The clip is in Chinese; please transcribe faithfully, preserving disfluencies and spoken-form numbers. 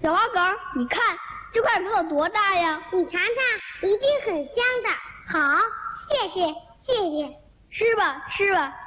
小花狗，你看这块葡萄多大呀？ 你尝尝，一定很香的。好，谢谢谢谢。 吃吧吃吧，